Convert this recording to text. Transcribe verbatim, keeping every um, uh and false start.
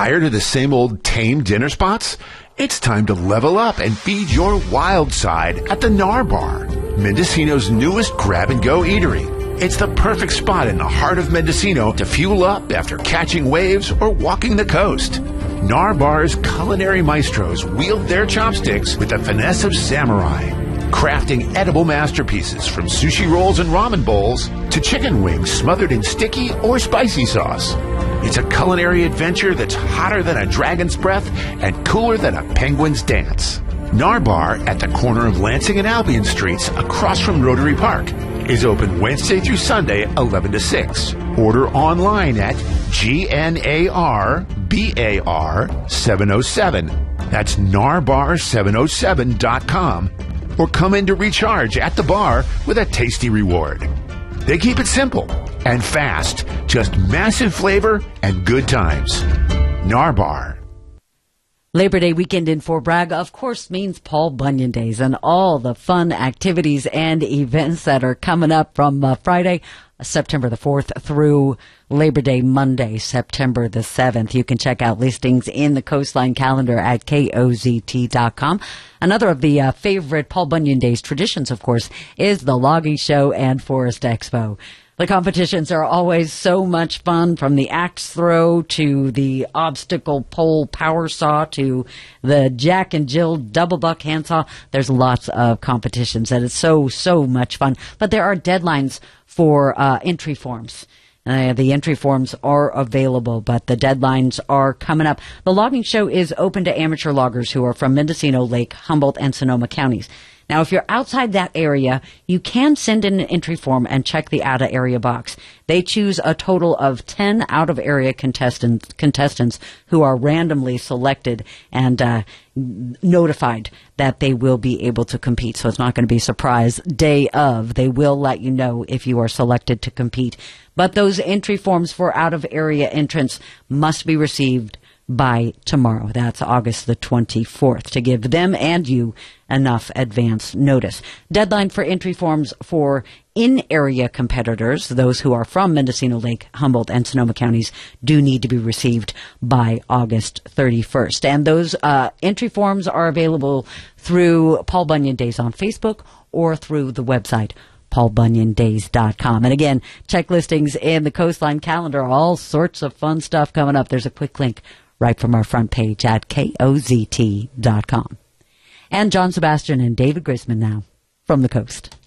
Tired of the same old tame dinner spots? It's time to level up and feed your wild side at the Nar Bar, Mendocino's newest grab-and-go eatery. It's the perfect spot in the heart of Mendocino to fuel up after catching waves or walking the coast. Nar Bar's culinary maestros wield their chopsticks with the finesse of samurai, crafting edible masterpieces from sushi rolls and ramen bowls to chicken wings smothered in sticky or spicy sauce. It's a culinary adventure that's hotter than a dragon's breath and cooler than a penguin's dance. Nar Bar at the corner of Lansing and Albion Streets across from Rotary Park is open Wednesday through Sunday, eleven to six. Order online at G N A R B A R seven oh seven. That's narbar seven oh seven dot com. Or come in to recharge at the bar with a tasty reward. They keep it simple and fast, just massive flavor and good times. Nar Bar. Labor Day weekend in Fort Bragg, of course, means Paul Bunyan Days and all the fun activities and events that are coming up from uh, Friday, September the fourth through Labor Day Monday, September the seventh. You can check out listings in the Coastline calendar at K O Z T dot com. Another of the uh, favorite Paul Bunyan Days traditions, of course, is the Logging Show and Forest Expo. The competitions are always so much fun, from the axe throw to the obstacle pole power saw to the Jack and Jill double buck handsaw. There's lots of competitions, and it's so, so much fun. But there are deadlines for uh, entry forms. Uh, the entry forms are available, but the deadlines are coming up. The Logging Show is open to amateur loggers who are from Mendocino, Lake, Humboldt, and Sonoma counties. Now, if you're outside that area, you can send in an entry form and check the out-of-area box. They choose a total of ten out-of-area contestants, contestants who are randomly selected and uh, notified that they will be able to compete. So it's not going to be a surprise day of. They will let you know if you are selected to compete. But those entry forms for out-of-area entrance must be received by tomorrow. That's August the twenty-fourth, to give them and you enough advance notice. Deadline for entry forms for in-area competitors, those who are from Mendocino, Lake, Humboldt, and Sonoma counties, do need to be received by August thirty-first. And those uh, entry forms are available through Paul Bunyan Days on Facebook or through the website paul bunyan days dot com. And again, check listings in the Coastline calendar. All sorts of fun stuff coming up. There's a quick link right from our front page at K O Z T dot com. And John Sebastian and David Grisman now from the coast.